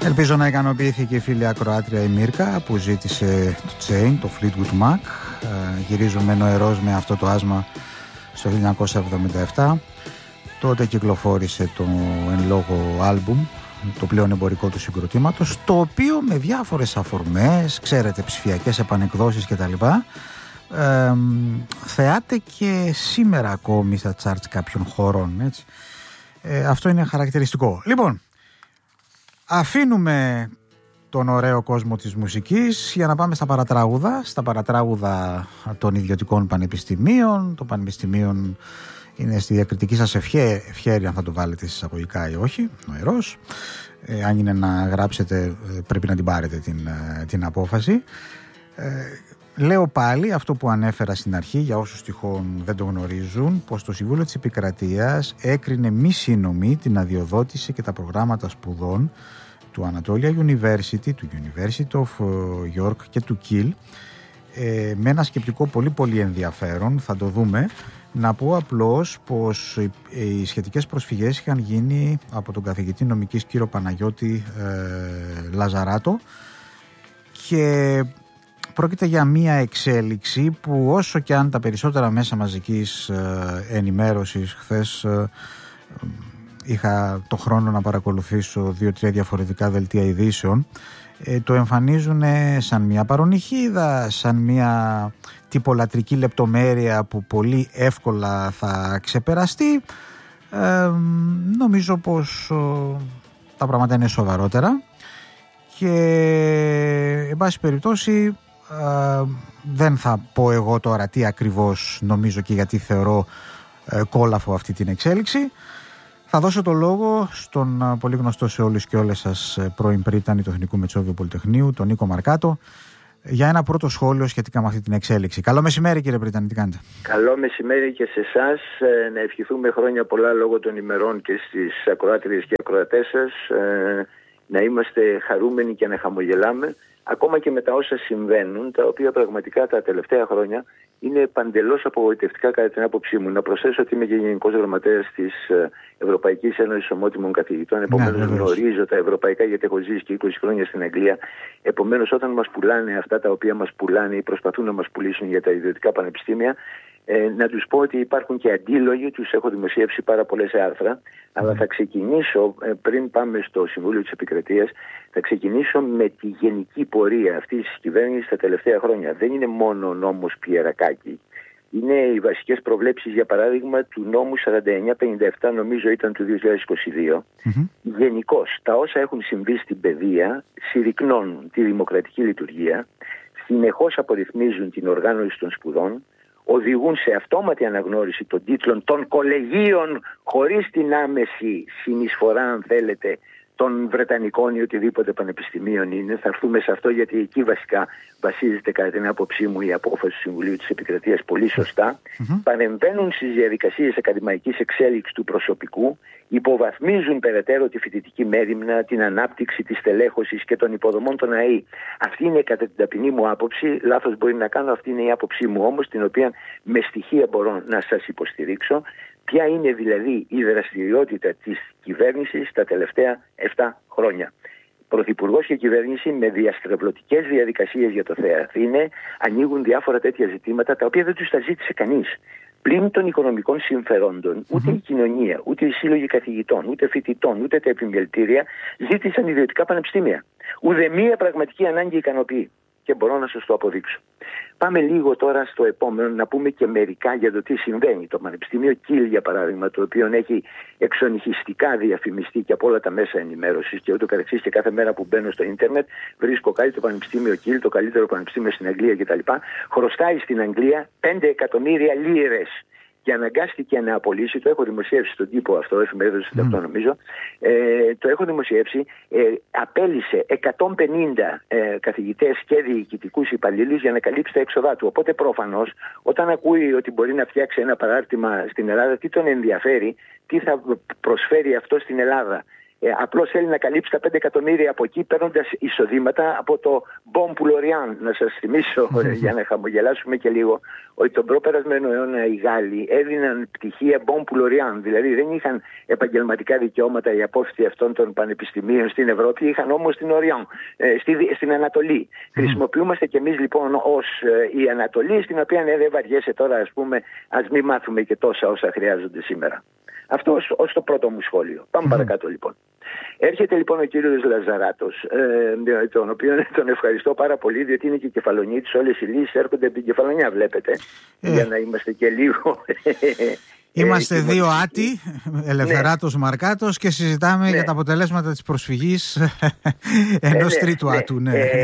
Ελπίζω να ικανοποιήθηκε η φίλη ακροάτρια η Μύρκα που ζήτησε το Chain, το Fleetwood Mac. Γυρίζουμε νοερός με αυτό το άσμα στο 1977. Τότε κυκλοφόρησε το εν λόγω άλμπουμ, το πλέον εμπορικό του συγκροτήματος, το οποίο με διάφορες αφορμές, ξέρετε, ψηφιακές επανεκδόσεις κτλ, θεάται και σήμερα ακόμη στα charts κάποιων χωρών, έτσι. Αυτό είναι χαρακτηριστικό. Λοιπόν, αφήνουμε τον ωραίο κόσμο της μουσικής για να πάμε στα παρατράγουδα των ιδιωτικών πανεπιστημίων, των πανεπιστημίων. Είναι στη διακριτική σας ευχέρεια αν θα το βάλετε εισαγωγικά ή όχι, νοερός. Αν είναι να γράψετε πρέπει να την πάρετε την απόφαση. Λέω πάλι αυτό που ανέφερα στην αρχή, για όσους τυχόν δεν το γνωρίζουν, πως το Συμβούλιο της Επικρατείας έκρινε μη σύνομη την αδειοδότηση και τα προγράμματα σπουδών του Anatolia University, του University of York και του Kiel, με ένα σκεπτικό πολύ ενδιαφέρον, θα το δούμε. Να πω απλώς πως οι σχετικές προσφυγές είχαν γίνει από τον καθηγητή νομικής κύριο Παναγιώτη Λαζαράτο και πρόκειται για μία εξέλιξη που, όσο και αν τα περισσότερα μέσα μαζικής ενημέρωσης, χθες είχα το χρόνο να παρακολουθήσω 2-3 διαφορετικά δελτία ειδήσεων, το εμφανίζουν σαν μια παρονυχίδα, σαν μια τυπολατρική λεπτομέρεια που πολύ εύκολα θα ξεπεραστεί. Νομίζω πως τα πράγματα είναι σοβαρότερα και εν πάση περιπτώσει δεν θα πω εγώ τώρα τι ακριβώς νομίζω και γιατί θεωρώ κόλαφο αυτή την εξέλιξη. Θα δώσω το λόγο στον πολύ γνωστό σε όλους και όλες σας πρώην πρίτανη του Εθνικού Μετσόβιου Πολυτεχνείου, τον Νίκο Μαρκάτο, για ένα πρώτο σχόλιο σχετικά με αυτή την εξέλιξη. Καλό μεσημέρι, κύριε Πρίτανη, τι κάνετε? Καλό μεσημέρι και σε εσάς. Να ευχηθούμε χρόνια πολλά λόγω των ημερών και στις ακροάτριες και ακροατές σας. Να είμαστε χαρούμενοι και να χαμογελάμε, ακόμα και με τα όσα συμβαίνουν, τα οποία πραγματικά τα τελευταία χρόνια είναι παντελώς απογοητευτικά κατά την άποψή μου. Να προσθέσω ότι είμαι και Γενικός Γραμματέας της Ευρωπαϊκής Ένωσης Ομότιμων Καθηγητών. Επομένως, γνωρίζω τα ευρωπαϊκά, γιατί έχω ζήσει και 20 χρόνια στην Αγγλία. Επομένως, όταν μας πουλάνε αυτά τα οποία μας πουλάνε ή προσπαθούν να μας πουλήσουν για τα ιδιωτικά πανεπιστήμια, να τους πω ότι υπάρχουν και αντίλογοι, τους έχω δημοσιεύσει πάρα πολλές άρθρα, αλλά θα ξεκινήσω, πριν πάμε στο Συμβούλιο της Επικρατείας, θα ξεκινήσω με τη γενική πορεία αυτής της κυβέρνησης τα τελευταία χρόνια. Δεν είναι μόνο ο νόμος Πιερακάκη. Είναι οι βασικές προβλέψεις, για παράδειγμα, του νόμου 4957, νομίζω ήταν του 2022. Γενικώς, τα όσα έχουν συμβεί στην παιδεία συρρυκνώνουν τη δημοκρατική λειτουργία, συνεχώς απορριθμίζουν την οργάνωση των σπουδών, οδηγούν σε αυτόματη αναγνώριση των τίτλων των κολεγίων χωρίς την άμεση συνεισφορά, αν θέλετε, των Βρετανικών ή οτιδήποτε πανεπιστημίων είναι. Θα έρθουμε σε αυτό, γιατί εκεί βασικά βασίζεται, κατά την άποψή μου, η απόφαση του Συμβουλίου της Επικρατείας πολύ σωστά. Παρεμβαίνουν στις διαδικασίες ακαδημαϊκής εξέλιξης του προσωπικού, υποβαθμίζουν περαιτέρω τη φοιτητική μέριμνα, την ανάπτυξη της τελέχωσης και των υποδομών των ΑΕΗ. Αυτή είναι, κατά την ταπεινή μου άποψη, λάθος μπορεί να κάνω, αυτή είναι η άποψή μου όμως, την οποία με στοιχεία μπορώ να σας υποστηρίξω. Ποια είναι δηλαδή η δραστηριότητα της κυβέρνησης τα τελευταία 7 χρόνια. Πρωθυπουργός και κυβέρνηση με διαστρεβλωτικές διαδικασίες για το ΘΕΑΘΗΝΕ ανοίγουν διάφορα τέτοια ζητήματα, τα οποία δεν τους τα ζήτησε κανείς. Πλην των οικονομικών συμφερόντων, ούτε η κοινωνία, ούτε οι σύλλογοι καθηγητών, ούτε φοιτητών, ούτε τα επιμελητήρια ζήτησαν ιδιωτικά πανεπιστήμια. Ουδεμία πραγματική ανάγκη ικανοποιεί. Και μπορώ να σας το αποδείξω. Πάμε λίγο τώρα στο επόμενο, να πούμε και μερικά για το τι συμβαίνει. Το Πανεπιστήμιο Kiel, για παράδειγμα, το οποίο έχει εξονυχιστικά διαφημιστεί και από όλα τα μέσα ενημέρωσης και ούτω καθεξής, και κάθε μέρα που μπαίνω στο ίντερνετ βρίσκω κάτι, το Πανεπιστήμιο Kiel, το καλύτερο πανεπιστήμιο στην Αγγλία κτλ. Χρωστάει στην Αγγλία 5 εκατομμύρια λίρες. Και αναγκάστηκε να απολύσει, το έχω δημοσιεύσει στον τύπο αυτό, εφημερίδα του αυτό νομίζω, το έχω δημοσιεύσει, απέλυσε 150 καθηγητές και διοικητικούς υπαλλήλους για να καλύψει τα έξοδά του. Οπότε προφανώς, όταν ακούει ότι μπορεί να φτιάξει ένα παράρτημα στην Ελλάδα, τι τον ενδιαφέρει, τι θα προσφέρει αυτό στην Ελλάδα. Απλώς θέλει να καλύψει τα 5 εκατομμύρια από εκεί, παίρνοντας εισοδήματα από το Bon Poulorian. Να σας θυμίσω, για να χαμογελάσουμε και λίγο, ότι τον προπερασμένο αιώνα οι Γάλλοι έδιναν πτυχία Bon Poulorian. Δηλαδή δεν είχαν επαγγελματικά δικαιώματα οι απόφοιτοι αυτών των πανεπιστημίων στην Ευρώπη, είχαν όμως στην Οριόν, στην Ανατολή. Χρησιμοποιούμαστε κι εμείς λοιπόν ως η Ανατολή, στην οποία δεν βαριέσαι τώρα, ας πούμε, ας μην μάθουμε και τόσα όσα χρειάζονται σήμερα. Αυτό ως το πρώτο μου σχόλιο. Πάμε παρακάτω λοιπόν. Έρχεται λοιπόν ο κύριος Λαζαράτος, τον οποίο τον ευχαριστώ πάρα πολύ, διότι είναι και Κεφαλονίτης. Όλες οι λύσεις έρχονται από την Κεφαλονιά, βλέπετε, για να είμαστε και λίγο... Είμαστε δύο άτοι, Ελευθεράτος, Μαρκάτος, και συζητάμε για τα αποτελέσματα της προσφυγής ενός τρίτου άτου.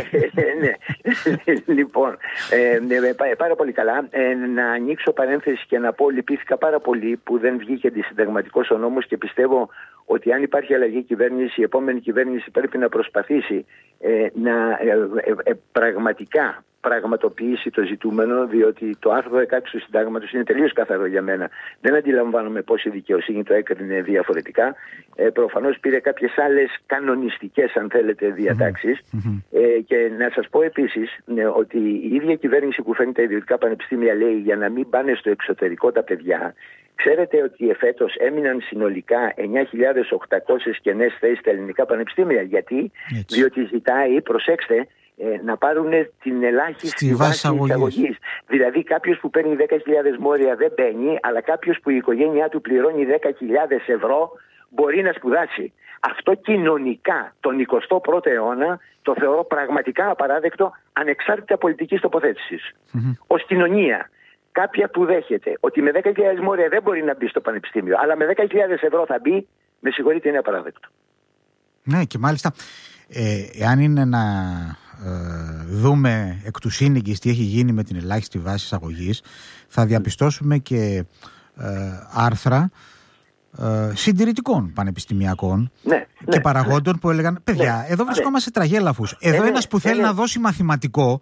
Λοιπόν, πάρα πολύ καλά. Να ανοίξω παρένθεση και να πω, λυπήθηκα πάρα πολύ που δεν βγήκε αντισυνταγματικός ο νόμος, και πιστεύω ότι αν υπάρχει αλλαγή κυβέρνηση, η επόμενη κυβέρνηση πρέπει να προσπαθήσει να πραγματικά πραγματοποιήσει το ζητούμενο, διότι το άρθρο 16 του Συντάγματος είναι τελείως καθαρό για μένα. Δεν αντιλαμβάνομαι πώς η δικαιοσύνη το έκρινε διαφορετικά. Προφανώς πήρε κάποιες άλλες κανονιστικές, αν θέλετε, διατάξεις. Και να σας πω επίσης ότι η ίδια κυβέρνηση που φέρνει τα ιδιωτικά πανεπιστήμια λέει για να μην πάνε στο εξωτερικό τα παιδιά. Ξέρετε ότι εφέτος έμειναν συνολικά 9.800 κενές θέσεις στα ελληνικά πανεπιστήμια. Γιατί? Διότι ζητάει, προσέξτε, να πάρουν την ελάχιστη βάση εισαγωγής. Δηλαδή κάποιος που παίρνει 10.000 μόρια δεν μπαίνει, αλλά κάποιος που η οικογένειά του πληρώνει 10.000 ευρώ μπορεί να σπουδάσει. Αυτό κοινωνικά τον 21ο αιώνα το θεωρώ πραγματικά απαράδεκτο, ανεξάρτητα πολιτικής τοποθέτησης. Ως κοινωνία, κάποια που δέχεται ότι με 10.000 μόρια δεν μπορεί να μπει στο πανεπιστήμιο, αλλά με 10.000 ευρώ θα μπει, με συγχωρείτε, είναι απαράδεκτο. Ναι, και μάλιστα εάν είναι να δούμε εκ του σύνοικης τι έχει γίνει με την ελάχιστη βάση εισαγωγής, θα διαπιστώσουμε και άρθρα συντηρητικών πανεπιστημιακών και παραγόντων που έλεγαν παιδιά, εδώ βρισκόμαστε τραγέλαφους. Εδώ ένας που θέλει να δώσει μαθηματικό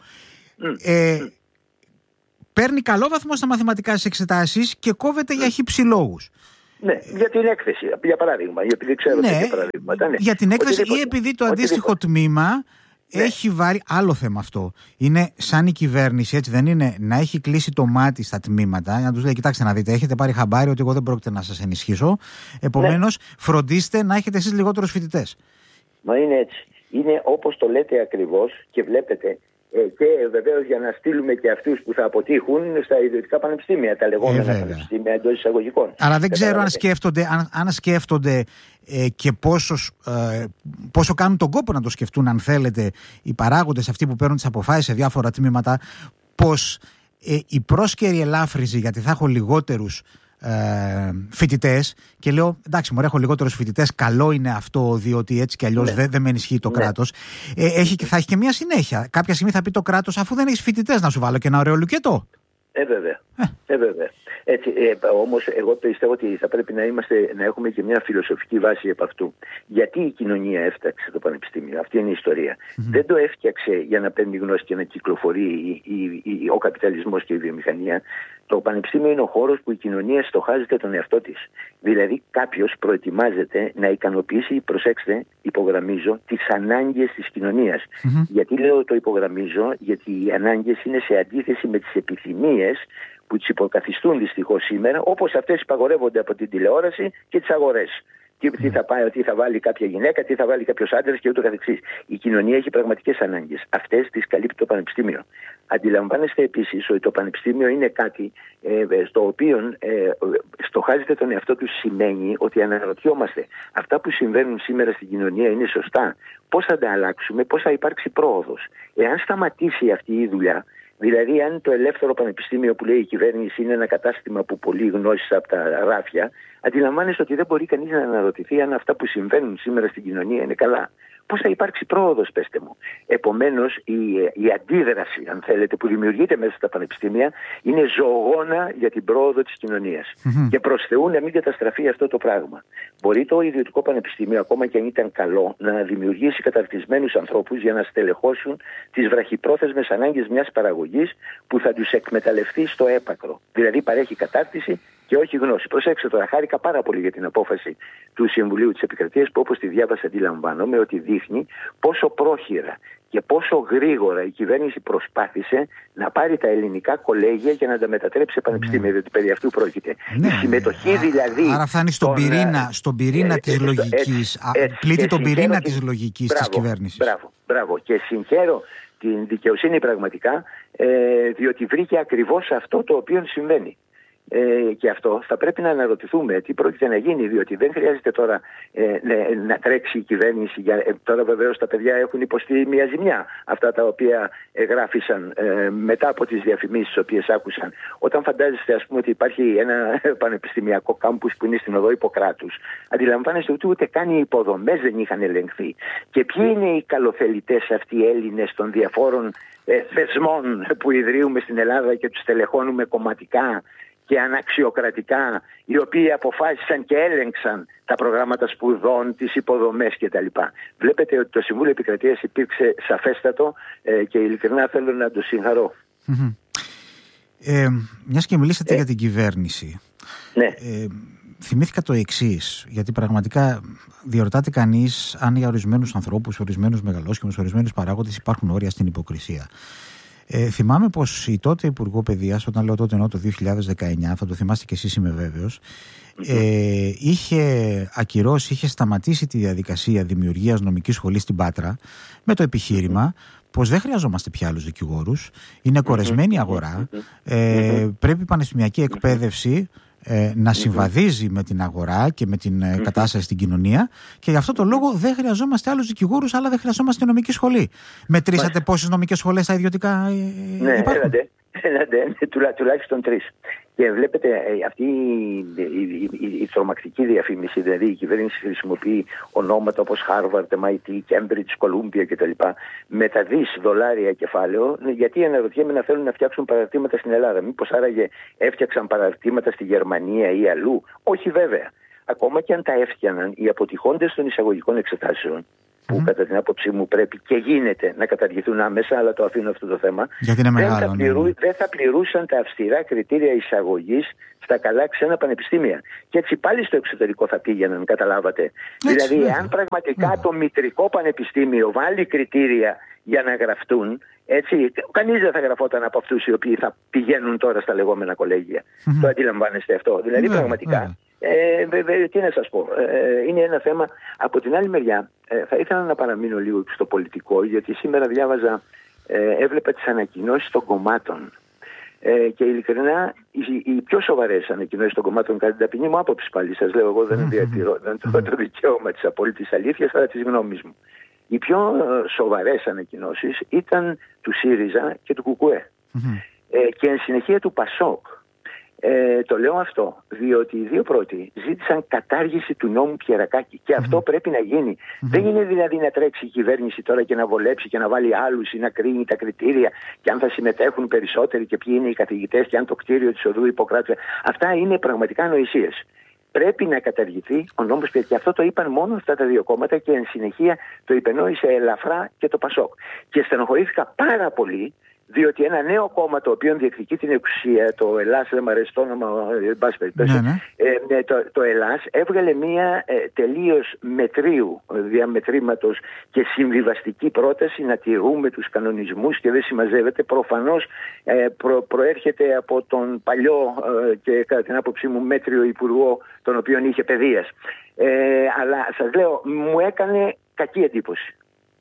παίρνει καλό βαθμό στα μαθηματικά στις εξετάσεις και κόβεται για χύψη λόγους. Ναι, για την έκθεση, για παράδειγμα, επειδή ξέρω τέτοια παραδείγματα. Για την έκθεση ή επειδή το αντίστοιχο τμήμα έχει βάλει άλλο θέμα αυτό. Είναι σαν η κυβέρνηση, έτσι δεν είναι, να έχει κλείσει το μάτι στα τμήματα, να τους λέει: κοιτάξτε να δείτε, έχετε πάρει χαμπάρι ότι εγώ δεν πρόκειται να σας ενισχύσω. Επομένως, φροντίστε να έχετε εσείς λιγότερους φοιτητές. Μα είναι έτσι. Είναι όπως το λέτε ακριβώς, και βλέπετε. Και βεβαίως για να στείλουμε και αυτούς που θα αποτύχουν στα ιδιωτικά πανεπιστήμια, τα λεγόμενα πανεπιστήμια εντός εισαγωγικών. Αλλά δεν ξέρω αν σκέφτονται και πόσο κάνουν τον κόπο να το σκεφτούν, αν θέλετε, οι παράγοντες αυτοί που παίρνουν τις αποφάσεις σε διάφορα τμήματα, πως η πρόσκαιρη ελάφρυση, γιατί θα έχω λιγότερους φοιτητές, και λέω εντάξει μωρέ, έχω λιγότερους φοιτητές, καλό είναι αυτό, διότι έτσι κι αλλιώς δεν με ενισχύει το κράτος, θα έχει και μια συνέχεια. Κάποια στιγμή θα πει το κράτος, αφού δεν έχεις φοιτητές, να σου βάλω και ένα ωραίο λουκέτο. Βέβαια. Έτσι, όμως εγώ πιστεύω ότι θα πρέπει να έχουμε και μια φιλοσοφική βάση από αυτού. Γιατί η κοινωνία έφτιαξε το πανεπιστήμιο? Αυτή είναι η ιστορία. Δεν το έφτιαξε για να παίρνει γνώση και να κυκλοφορεί ο καπιταλισμός και η βιομηχανία. Το πανεπιστήμιο είναι ο χώρος που η κοινωνία στοχάζεται τον εαυτό της. Δηλαδή κάποιος προετοιμάζεται να ικανοποιήσει, προσέξτε, υπογραμμίζω, τις ανάγκες της κοινωνίας. Γιατί λέω το υπογραμμίζω? Γιατί οι ανάγκες είναι σε αντίθεση με τις επιθυμίες που τις υποκαθιστούν δυστυχώς σήμερα, όπως αυτές υπαγορεύονται από την τηλεόραση και τις αγορές. Τι θα βάλει κάποια γυναίκα, τι θα βάλει κάποιος άντρας και ούτω καθεξής. Η κοινωνία έχει πραγματικές ανάγκες. Αυτές τις καλύπτει το πανεπιστήμιο. Αντιλαμβάνεστε επίσης ότι το πανεπιστήμιο είναι κάτι στο οποίο στοχάζεται τον εαυτό του, σημαίνει ότι αναρωτιόμαστε αυτά που συμβαίνουν σήμερα στην κοινωνία είναι σωστά? Πώς θα τα αλλάξουμε, πώς θα υπάρξει πρόοδος? Εάν σταματήσει αυτή η δουλειά, δηλαδή αν το ελεύθερο πανεπιστήμιο που λέει η κυβέρνηση είναι ένα κατάστημα που πωλεί γνώσεις από τα ράφια, αντιλαμβάνεστε ότι δεν μπορεί κανείς να αναρωτηθεί αν αυτά που συμβαίνουν σήμερα στην κοινωνία είναι καλά. Πώς θα υπάρξει πρόοδος, πέστε μου? Επομένως, η αντίδραση, αν θέλετε, που δημιουργείται μέσα στα πανεπιστήμια είναι ζωογόνα για την πρόοδο της κοινωνίας. Και προς Θεού να μην καταστραφεί αυτό το πράγμα. Μπορεί το ιδιωτικό πανεπιστήμιο, ακόμα και αν ήταν καλό, να δημιουργήσει καταρτισμένους ανθρώπους για να στελεχώσουν τις βραχυπρόθεσμες ανάγκες μιας παραγωγής που θα τους εκμεταλλευτεί στο έπακρο. Δηλαδή, παρέχει κατάρτιση και όχι γνώση. Προσέξτε τώρα, χάρηκα πάρα πολύ για την απόφαση του Συμβουλίου της Επικρατείας που όπως τη διάβασα αντιλαμβάνομαι ότι δείχνει πόσο πρόχειρα και πόσο γρήγορα η κυβέρνηση προσπάθησε να πάρει τα ελληνικά κολέγια και να τα μετατρέψει σε πανεπιστήμια, διότι περί αυτού πρόκειται. Η συμμετοχή δηλαδή. Άρα φτάνει στον πυρίνα της λογικής. Πλήττει τον πυρήνα της λογικής της κυβέρνησης. Μπράβο. Και συγχαίρω την δικαιοσύνη πραγματικά, διότι βρήκε ακριβώς αυτό το οποίο συμβαίνει. Και αυτό θα πρέπει να αναρωτηθούμε τι πρόκειται να γίνει, διότι δεν χρειάζεται τώρα να τρέξει η κυβέρνηση. Τώρα βεβαίως τα παιδιά έχουν υποστεί μια ζημιά, αυτά τα οποία γράφησαν μετά από τις διαφημίσεις τις οποίες άκουσαν. Όταν φαντάζεστε ας πούμε ότι υπάρχει ένα πανεπιστημιακό κάμπους που είναι στην οδό Ιπποκράτους, αντιλαμβάνεστε ότι ούτε καν οι υποδομές δεν είχαν ελεγχθεί. Και ποιοι είναι οι καλοθελητές αυτοί οι Έλληνες των διαφόρων θεσμών που ιδρύουμε στην Ελλάδα και τους τελεχώνουμε κομματικά και αναξιοκρατικά, οι οποίοι αποφάσισαν και έλεγξαν τα προγράμματα σπουδών, τις υποδομές κτλ. Βλέπετε ότι το Συμβούλιο Επικρατείας υπήρξε σαφέστατο και ειλικρινά θέλω να το συγχαρώ. Μιας και μιλήσατε για την κυβέρνηση, ναι. Θυμήθηκα το εξής, γιατί πραγματικά διαρωτάται κανείς αν για ορισμένους ανθρώπους, ορισμένους μεγαλόσχημους, ορισμένους παράγοντες υπάρχουν όρια στην υποκρισία. Θυμάμαι πως η τότε Υπουργό Παιδείας, όταν λέω τότε εννοώ το 2019, θα το θυμάστε και εσείς είμαι βέβαιος, είχε ακυρώσει, είχε σταματήσει τη διαδικασία δημιουργίας νομικής σχολής στην Πάτρα με το επιχείρημα πως δεν χρειαζόμαστε πια άλλους δικηγόρους, είναι κορεσμένη αγορά, πρέπει η πανεπιστημιακή εκπαίδευση να συμβαδίζει με την αγορά και με την κατάσταση στην κοινωνία και γι' αυτό το λόγο δεν χρειαζόμαστε άλλους δικηγόρους, αλλά δεν χρειαζόμαστε νομική σχολή. Μετρήσατε πόσες νομικές σχολές στα ιδιωτικά υπάρχουν? Ναι, τουλάχιστον 3. Και βλέπετε αυτή η τρομακτική διαφήμιση, δηλαδή η κυβέρνηση χρησιμοποιεί ονόματα όπως Harvard, MIT, Cambridge, Columbia κτλ. Με τα $10 κεφάλαιο, γιατί αναρωτιέμαι να θέλουν να φτιάξουν παραρτήματα στην Ελλάδα. Μήπως άραγε έφτιαξαν παραρτήματα στη Γερμανία ή αλλού? Όχι βέβαια. Ακόμα και αν τα έφτιαναν οι αποτυχώντες των εισαγωγικών εξετάσεων, που κατά την άποψή μου πρέπει και γίνεται να καταργηθούν άμεσα, αλλά το αφήνω αυτό το θέμα, δεν θα πληρούσαν τα αυστηρά κριτήρια εισαγωγής στα καλά ξένα πανεπιστήμια. Και έτσι πάλι στο εξωτερικό θα πήγαιναν, καταλάβατε. Δηλαδή, εάν πραγματικά το μητρικό πανεπιστήμιο βάλει κριτήρια για να γραφτούν, έτσι, κανείς δεν θα γραφόταν από αυτούς οι οποίοι θα πηγαίνουν τώρα στα λεγόμενα κολέγια. Το αντιλαμβάνεστε αυτό? Δηλαδή, πραγματικά. Τι να σας πω, είναι ένα θέμα. Από την άλλη μεριά θα ήθελα να παραμείνω λίγο στο πολιτικό, γιατί σήμερα διάβαζα, έβλεπα τις ανακοινώσεις των κομμάτων και ειλικρινά οι πιο σοβαρές ανακοινώσεις των κομμάτων, κατά την ταπεινή μου άποψη πάλι σας λέω, εγώ δεν διατηρώ το δικαίωμα της απόλυτης αλήθειας, αλλά της γνώμης μου. Οι πιο σοβαρές ανακοινώσεις ήταν του ΣΥΡΙΖΑ και του ΚΚΕ και εν συνεχεία του ΠΑΣΟΚ. Το λέω αυτό διότι οι δύο πρώτοι ζήτησαν κατάργηση του νόμου Πιερακάκη και αυτό πρέπει να γίνει. Δεν είναι δηλαδή να τρέξει η κυβέρνηση τώρα και να βολέψει και να βάλει άλλους ή να κρίνει τα κριτήρια και αν θα συμμετέχουν περισσότεροι και ποιοι είναι οι καθηγητές και αν το κτίριο της οδού Ιπποκράτου. Αυτά είναι πραγματικά ανοησίες. Πρέπει να καταργηθεί ο νόμος Πιερακάκη. Και αυτό το είπαν μόνο αυτά τα δύο κόμματα και εν συνεχεία το υπενόησε ελαφρά και το ΠΑΣΟΚ. Και στενοχωρήθηκα πάρα πολύ, διότι ένα νέο κόμμα το οποίο διεκδικεί την εξουσία, το Ελλάς, δεν μου αρέσει το όνομα, εν πάση περιπτώσει, το Ελλάς έβγαλε μια τελείως μετρίου διαμετρήματος και συμβιβαστική πρόταση να τηρούμε τους κανονισμούς και δεν συμμαζεύεται. Προφανώς προέρχεται από τον παλιό και κατά την άποψή μου μέτριο υπουργό, τον οποίον είχε παιδείας. Αλλά σας λέω, μου έκανε κακή εντύπωση.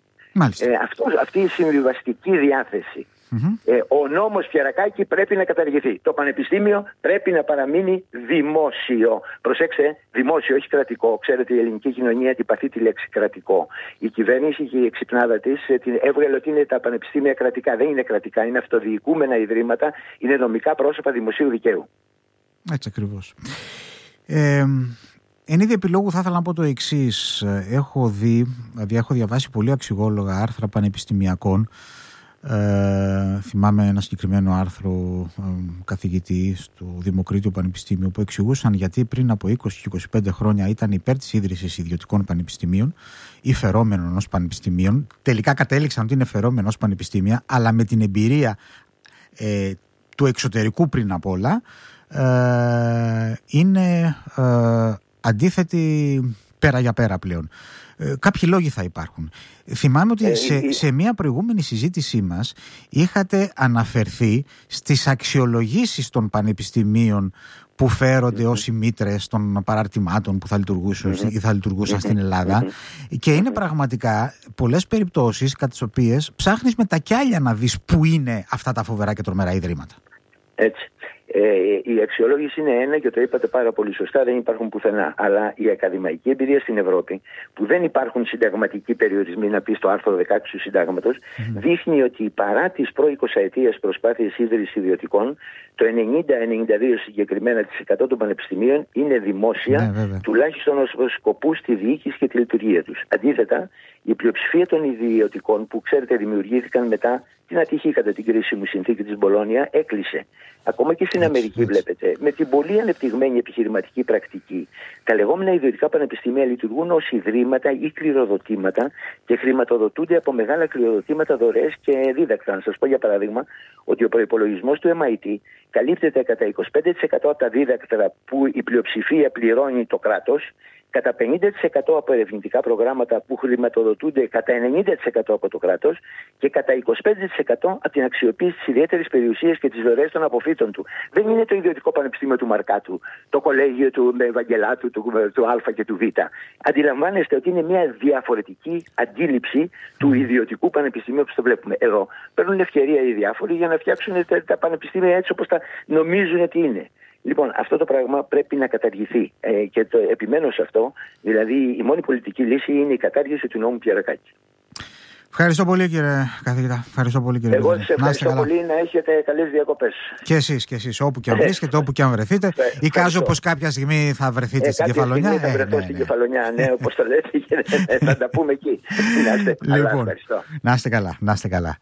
Αυτή η συμβιβαστική διάθεση. Ο νόμος Πιερακάκη πρέπει να καταργηθεί. Το πανεπιστήμιο πρέπει να παραμείνει δημόσιο. Προσέξτε, δημόσιο, όχι κρατικό. Ξέρετε, η ελληνική κοινωνία αντιπαθεί τη λέξη κρατικό. Η κυβέρνηση και η εξυπνάδα της έβγαλε ότι είναι τα πανεπιστήμια κρατικά. Δεν είναι κρατικά, είναι αυτοδιοικούμενα ιδρύματα, είναι νομικά πρόσωπα δημοσίου δικαίου. Έτσι ακριβώς. Εν είδη επιλόγου θα ήθελα να πω το εξής. Έχω διαβάσει πολύ αξιόλογα άρθρα πανεπιστημιακών. Θυμάμαι ένα συγκεκριμένο άρθρο καθηγητή του Δημοκρίτιου Πανεπιστήμιου που εξηγούσαν γιατί πριν από 20 και 25 χρόνια ήταν υπέρ της ίδρυσης ιδιωτικών πανεπιστημίων ή φερόμενων ως πανεπιστημίων. Τελικά κατέληξαν ότι είναι φερόμενο ως πανεπιστήμια, αλλά με την εμπειρία του εξωτερικού πριν απ' όλα είναι αντίθετη πέρα για πέρα πλέον. Κάποιοι λόγοι θα υπάρχουν. Θυμάμαι ότι σε μια προηγούμενη συζήτησή μας είχατε αναφερθεί στις αξιολογήσεις των πανεπιστημίων που φέρονται ως οι μήτρες των παραρτημάτων που θα λειτουργούσαν ή θα λειτουργούσαν στην Ελλάδα, και είναι πραγματικά πολλές περιπτώσεις κατά τις οποίες ψάχνεις με τα κιάλια να δεις πού είναι αυτά τα φοβερά και τρομερά ιδρύματα. Έτσι. Η αξιολόγηση είναι ένα, και το είπατε πάρα πολύ σωστά, δεν υπάρχουν πουθενά. Αλλά η ακαδημαϊκή εμπειρία στην Ευρώπη, που δεν υπάρχουν συνταγματικοί περιορισμοί, να πει στο άρθρο 16 του Συντάγματος, δείχνει ότι παρά τις προ-20ετίας προσπάθειες ίδρυσης ιδιωτικών, το 90-92% συγκεκριμένα των πανεπιστημίων είναι δημόσια, τουλάχιστον ως σκοπού στη διοίκηση και τη λειτουργία τους. Αντίθετα, η πλειοψηφία των ιδιωτικών, που ξέρετε δημιουργήθηκαν μετά την ατυχή κατά την κρίσιμη συνθήκη της Μπολόνια, έκλεισε. Ακόμα και στην Αμερική, βλέπετε, με την πολύ ανεπτυγμένη επιχειρηματική πρακτική, τα λεγόμενα ιδιωτικά πανεπιστήμια λειτουργούν ως ιδρύματα ή κληροδοτήματα και χρηματοδοτούνται από μεγάλα κληροδοτήματα, δωρεές και δίδακτρα. Να σας πω για παράδειγμα ότι ο προϋπολογισμός του MIT καλύπτεται κατά 25% από τα δίδακτρα που η πλειοψηφία πληρώνει το κράτος, κατά 50% από ερευνητικά προγράμματα που χρηματοδοτούνται κατά 90% από το κράτος και κατά 25% από την αξιοποίηση της ιδιαίτερης περιουσίας και τις δωρεές των αποφύτων του. Δεν είναι το ιδιωτικό πανεπιστήμιο του Μαρκάτου, το κολέγιο του Ευαγγελάτου, του Α και του Β. Αντιλαμβάνεστε ότι είναι μια διαφορετική αντίληψη του ιδιωτικού πανεπιστημίου που το βλέπουμε εδώ. Παίρνουν ευκαιρία οι διάφοροι για να φτιάξουν τα πανεπιστήμια έτσι όπως τα νομίζουν ότι είναι. Λοιπόν, αυτό το πράγμα πρέπει να καταργηθεί και το επιμένω σε αυτό. Δηλαδή, η μόνη πολιτική λύση είναι η κατάργηση του νόμου Πιερακάκη. Ευχαριστώ πολύ, κύριε καθηγητά. Ευχαριστώ πολύ, κύριε. Εγώ σε ευχαριστώ πολύ, να έχετε καλές διακοπές. Και εσείς, όπου και αν βρίσκετε, όπου και αν βρεθείτε. Εικάζω πως κάποια στιγμή θα βρεθείτε στην Κεφαλονιά. Θα βρεθώ στην Κεφαλονιά, ναι, όπως το λέτε, και θα τα πούμε εκεί. Λοιπόν, να είστε καλά.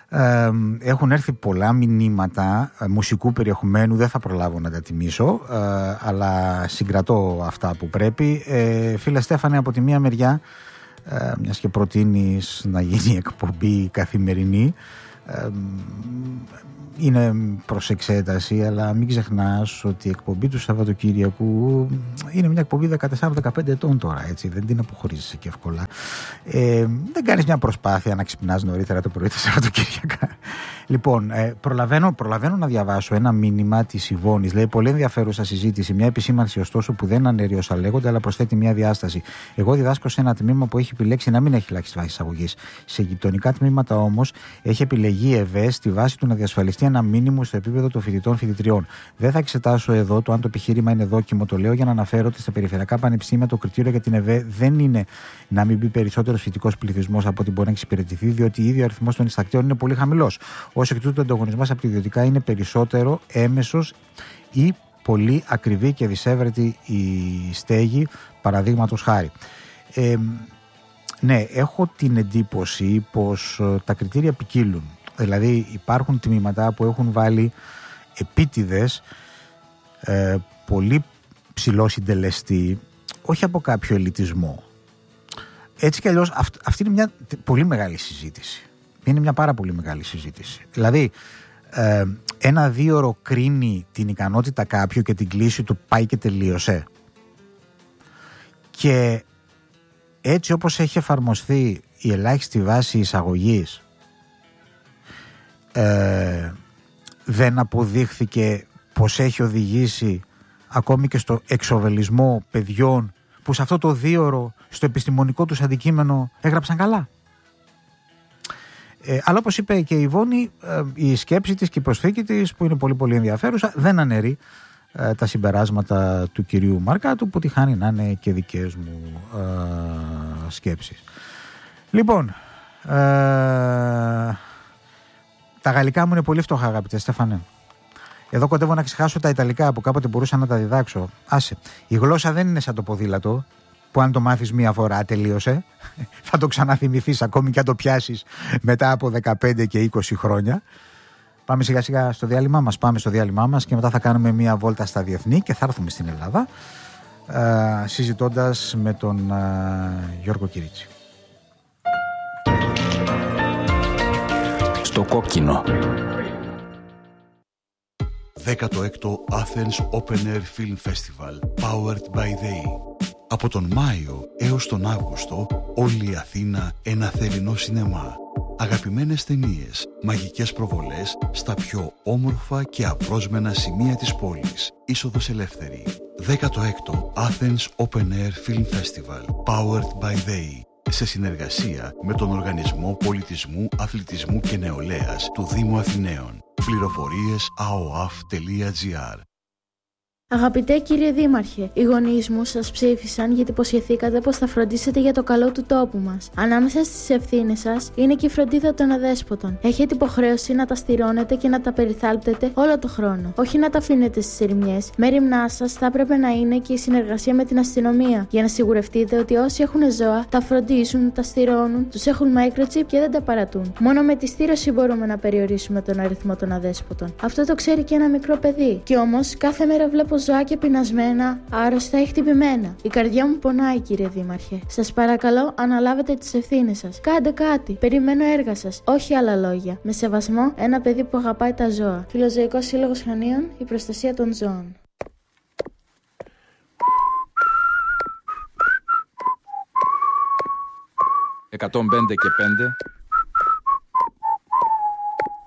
Έχουν έρθει πολλά μηνύματα μουσικού περιεχομένου, δεν θα προλάβω να τα τιμήσω, αλλά συγκρατώ αυτά που πρέπει. Φίλε Στέφανε, από τη μία μεριά, μιας και προτείνεις να γίνει εκπομπή καθημερινή, είναι προς εξέταση, αλλά μην ξεχνάς ότι η εκπομπή του Σαββατοκύριακου είναι μια εκπομπή 14-15 ετών τώρα, έτσι, δεν την αποχωρίζεσαι και εύκολα. Δεν κάνεις μια προσπάθεια να ξυπνάς νωρίτερα το πρωί τα Σαββατοκύριακα. Λοιπόν, προλαβαίνω να διαβάσω ένα μήνυμα της Ιβώνης. Λέει: πολύ ενδιαφέρουσα συζήτηση. Μια επισήμανση, ωστόσο, που δεν αναιρεί όσα λέγονται, αλλά προσθέτει μια διάσταση. Εγώ διδάσκω σε ένα τμήμα που έχει επιλέξει να μην έχει ελάχιστη βάση εισαγωγής. Σε γειτονικά τμήματα όμως έχει επιλεγεί ΕΒΕ στη βάση του να διασφαλιστεί ένα μήνυμο στο επίπεδο των φοιτητών-φοιτητριών. Δεν θα εξετάσω εδώ το αν το επιχείρημα είναι δόκιμο. Το λέω για να αναφέρω ότι στα περιφερειακά πανεπιστήμια το κριτήριο για την ΕΒΕ δεν είναι να μην μπει περισσότερος φοιτητικός πληθυσμός από ό,τι μπορεί να εξυπηρετηθεί, διότι ήδη ο αριθμός των ειστακτέων είναι πολύ χαμηλός. Ως εκ τούτου, ο ανταγωνισμός από τα ιδιωτικά είναι περισσότερο έμεσος ή πολύ ακριβή και δυσέβρετη η στέγη, παραδείγματος χάρη. Ναι, έχω την εντύπωση πως τα κριτήρια ποικίλουν. Δηλαδή υπάρχουν τμήματα που έχουν βάλει επίτηδες πολύ ψηλό συντελεστή, όχι από κάποιο ελιτισμό. Έτσι κι αλλιώς αυτή είναι μια πολύ μεγάλη συζήτηση. Είναι μια πάρα πολύ μεγάλη συζήτηση. Δηλαδή, ένα 2ωρο κρίνει την ικανότητα κάποιου και την κλίση του πάει και τελείωσε. Και έτσι όπως έχει εφαρμοστεί η ελάχιστη βάση εισαγωγής, δεν αποδείχθηκε πως έχει οδηγήσει ακόμη και στο εξοβελισμό παιδιών που σε αυτό το 2ωρο στο επιστημονικό τους αντικείμενο έγραψαν καλά. Αλλά όπως είπε και η Ιβώνη, η σκέψη της και η προσθήκη της, που είναι πολύ πολύ ενδιαφέρουσα, δεν αναιρεί τα συμπεράσματα του κυρίου Μαρκάτου, που τυχάνει να είναι και δικές μου σκέψεις. Λοιπόν, τα γαλλικά μου είναι πολύ φτωχά, αγαπητέ Στέφανε. Εδώ κοντεύω να ξεχάσω τα ιταλικά που κάποτε μπορούσα να τα διδάξω. Άσε, η γλώσσα δεν είναι σαν το ποδήλατο, που αν το μάθεις μία φορά τελείωσε. Θα το ξαναθυμηθείς ακόμη και αν το πιάσεις μετά από 15 και 20 χρόνια. Πάμε σιγά σιγά στο διάλειμμα μας. Πάμε στο διάλειμμα μας και μετά θα κάνουμε μία βόλτα στα διεθνή και θα έρθουμε στην Ελλάδα, συζητώντας με τον Γιώργο Κυρίτσι. Στο κόκκινο. 16ο Athens Open Air Film Festival, powered by they. Από τον Μάιο έως τον Αύγουστο, όλη η Αθήνα ένα θερινό σινεμά. Αγαπημένες ταινίες, μαγικές προβολές στα πιο όμορφα και απρόσμενα σημεία της πόλης. Είσοδος ελεύθερη. 16ο Athens Open Air Film Festival, powered by they. Σε συνεργασία με τον Οργανισμό Πολιτισμού, Αθλητισμού και Νεολαίας του Δήμου Αθηναίων. Πληροφορίες aoaf.gr. Αγαπητέ κύριε Δήμαρχε, οι γονείς μου σας ψήφισαν γιατί υποσχεθήκατε πως θα φροντίσετε για το καλό του τόπου μας. Ανάμεσα στις ευθύνες σας είναι και η φροντίδα των αδέσποτων. Έχετε υποχρέωση να τα στηρώνετε και να τα περιθάλπτετε όλο το χρόνο. Όχι να τα αφήνετε στις ερημιές. Μέριμνά σας θα έπρεπε να είναι και η συνεργασία με την αστυνομία για να σιγουρευτείτε ότι όσοι έχουν ζώα τα φροντίζουν, τα στηρώνουν, τους έχουν microchip και δεν τα παρατούν. Μόνο με τη στήρωση μπορούμε να περιορίσουμε τον αριθμό των αδέσποτων. Αυτό το ξέρει και ένα μικρό παιδί. Κι όμως κάθε μέρα βλέπω ζωάκια πεινασμένα, άρρωστα ή χτυπημένα. Η καρδιά μου πονάει, κύριε Δήμαρχε. Σας παρακαλώ, αναλάβετε τις ευθύνες σας. Κάντε κάτι. Περιμένω έργα σας. Όχι άλλα λόγια. Με σεβασμό, ένα παιδί που αγαπάει τα ζώα. Φιλοζωικός Σύλλογος Χανίων, η προστασία των ζώων. 105 και 5